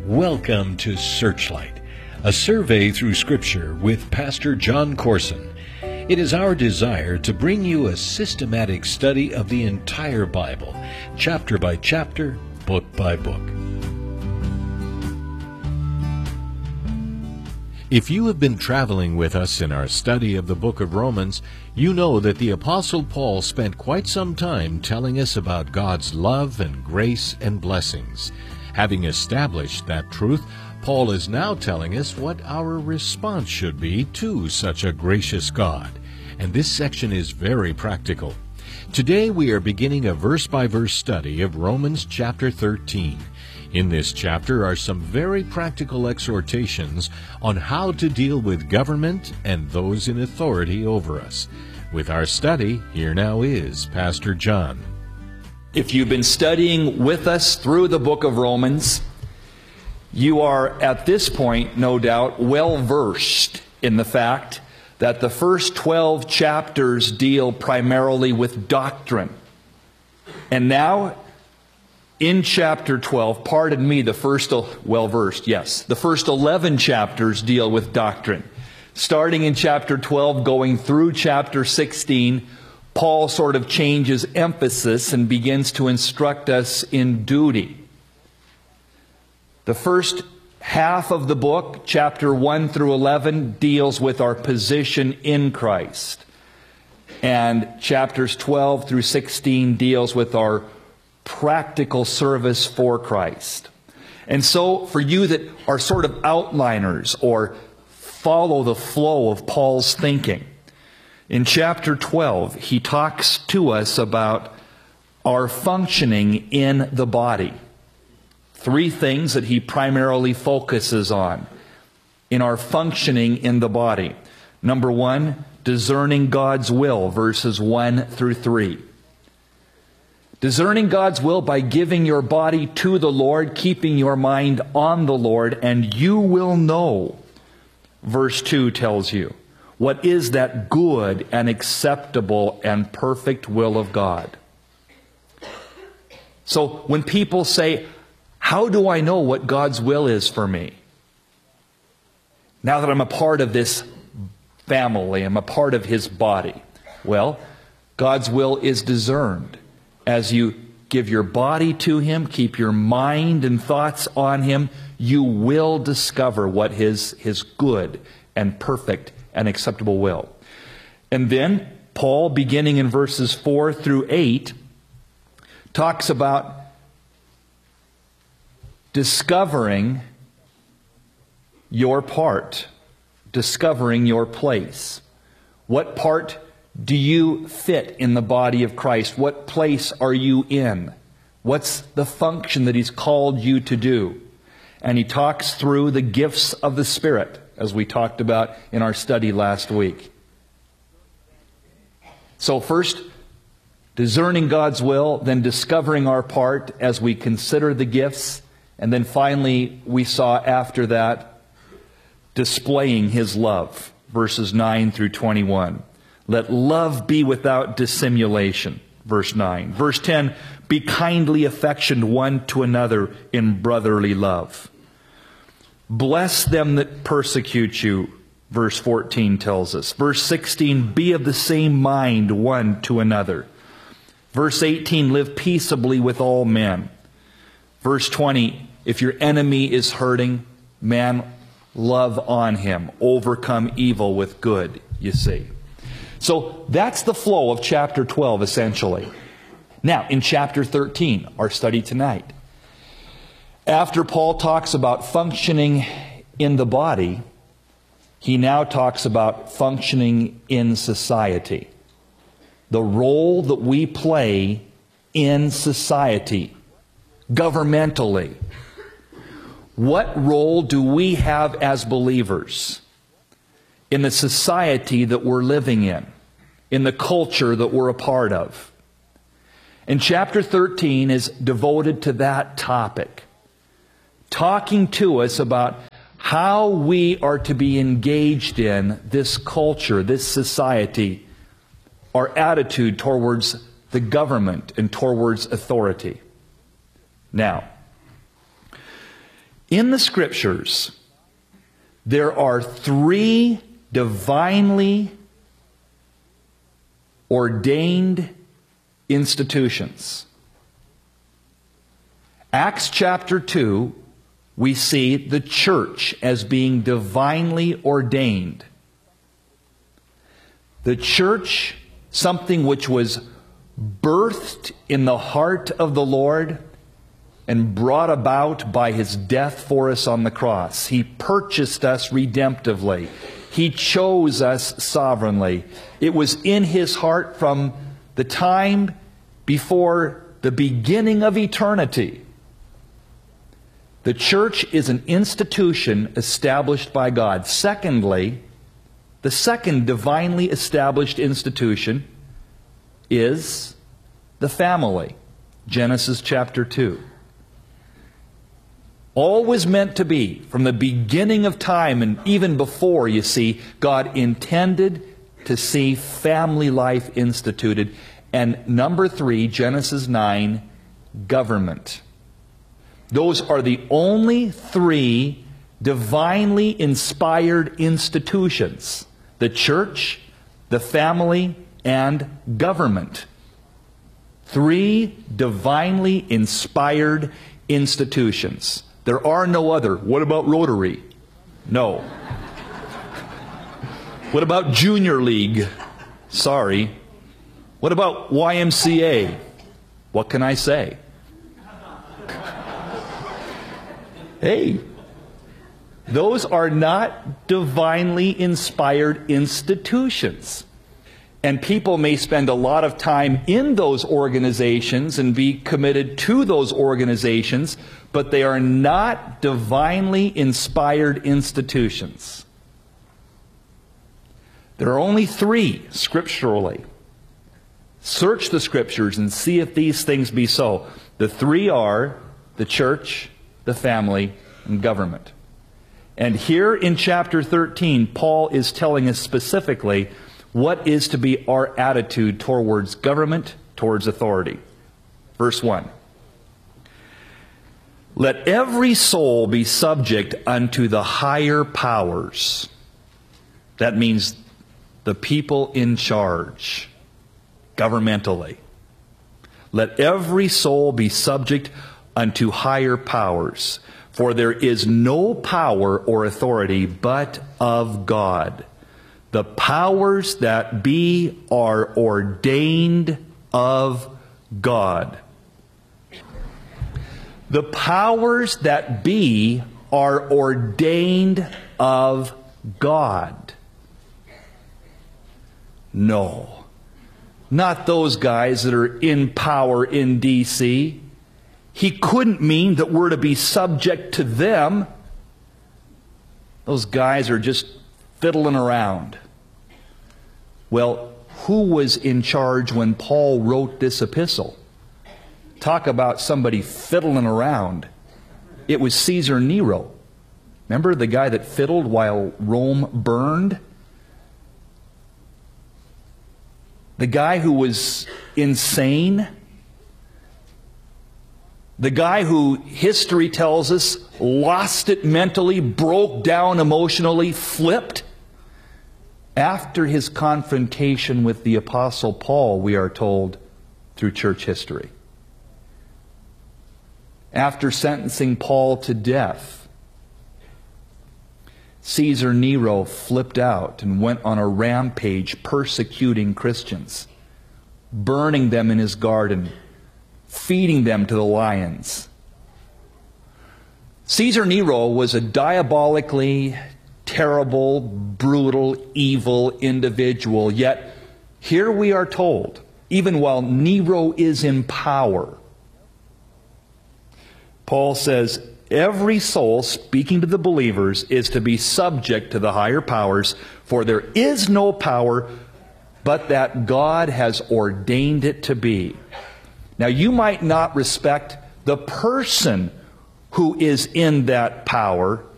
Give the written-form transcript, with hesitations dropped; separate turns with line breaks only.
Welcome to Searchlight, a survey through Scripture with Pastor John Corson. It is our desire to bring you a systematic study of the entire Bible, chapter by chapter, book by book. If you have been traveling with us in our study of the book of Romans, you know that the Apostle Paul spent quite some time telling us about God's love and grace and blessings. Having established that truth, Paul is now telling us what our response should be to such a gracious God. And this section is very practical. Today we are beginning a verse-by-verse study of Romans chapter 13. In this chapter are some very practical exhortations on how to deal with government and those in authority over us. With our study, here now is Pastor John.
If you've been studying with us through the book of Romans, you are at this point, no doubt, well versed in the fact that the first 12 chapters deal primarily with doctrine. And now, in chapter 12, pardon me, the first 11 chapters deal with doctrine. Starting in chapter 12, going through chapter 16, Paul sort of changes emphasis and begins to instruct us in duty. The first half of the book, chapter 1 through 11, deals with our position in Christ. And chapters 12 through 16 deals with our practical service for Christ. And so, for you that are sort of outliners or follow the flow of Paul's thinking, in chapter 12, he talks to us about our functioning in the body. Three things that he primarily focuses on in our functioning in the body. Number one, discerning God's will, verses 1 through 3. Discerning God's will by giving your body to the Lord, keeping your mind on the Lord, and you will know, verse 2 tells you, what is that good and acceptable and perfect will of God. So when people say, how do I know what God's will is for me? Now that I'm a part of this family, I'm a part of His body. Well, God's will is discerned. As you give your body to Him, keep your mind and thoughts on Him, you will discover what His good and perfect and acceptable will. And then Paul, beginning in verses 4 through 8, talks about discovering your part, discovering your place. What part do you fit in the body of Christ? What place are you in? What's the function that He's called you to do? And he talks through the gifts of the Spirit, as we talked about in our study last week. So first, discerning God's will, then discovering our part as we consider the gifts, and then finally we saw after that, displaying His love, verses 9 through 21. Let love be without dissimulation, verse 9. Verse 10, be kindly affectioned one to another in brotherly love. Bless them that persecute you, verse 14 tells us. Verse 16, be of the same mind one to another. Verse 18, live peaceably with all men. Verse 20, if your enemy is hurting, man, love on him. Overcome evil with good, you see. So that's the flow of chapter 12, essentially. Now, in chapter 13, our study tonight, after Paul talks about functioning in the body, he now talks about functioning in society. The role that we play in society, governmentally. What role do we have as believers in the society that we're living in the culture that we're a part of? And chapter 13 is devoted to that topic, talking to us about how we are to be engaged in this culture, this society, our attitude towards the government and towards authority. Now, In the Scriptures, there are 3 divinely ordained institutions. Acts chapter 2, we see the church as being divinely ordained. The church, something which was birthed in the heart of the Lord and brought about by His death for us on the cross. He purchased us redemptively. He chose us sovereignly. It was in His heart from the time before the beginning of eternity. The church is an institution established by God. Secondly, the second divinely established institution is the family. Genesis chapter 2. Always meant to be, from the beginning of time and even before, you see, God intended to see family life instituted. And number 3, Genesis 9, government. Those are the only 3 divinely inspired institutions: the church, the family, and government. 3 divinely inspired institutions. There are no other. What about Rotary? No. What about Junior League? Sorry. What about YMCA? What can I say? Hey, those are not divinely inspired institutions. And people may spend a lot of time in those organizations and be committed to those organizations, but they are not divinely inspired institutions. There are only 3 scripturally. Search the Scriptures and see if these things be so. The 3 are the church, the family, and government. And here in chapter 13, Paul is telling us specifically what is to be our attitude towards government, towards authority. Verse 1. Let every soul be subject unto the higher powers. That means the people in charge, governmentally. Let every soul be subject unto higher powers. For there is no power or authority but of God. The powers that be are ordained of God. The powers that be are ordained of God. No, not those guys that are in power in D.C. He couldn't mean that we're to be subject to them. Those guys are just fiddling around. Well, who was in charge when Paul wrote this epistle? Talk about somebody fiddling around. It was Caesar Nero. Remember the guy that fiddled while Rome burned? The guy who was insane? The guy who history tells us lost it mentally, broke down emotionally, flipped? After his confrontation with the Apostle Paul, we are told through church history. After sentencing Paul to death, Caesar Nero flipped out and went on a rampage persecuting Christians, burning them in his garden, feeding them to the lions. Caesar Nero was a diabolically terrible, brutal, evil individual. Yet, here we are told, even while Nero is in power, Paul says, every soul, speaking to the believers, is to be subject to the higher powers, for there is no power but that God has ordained it to be. Now, you might not respect the person who is in that power,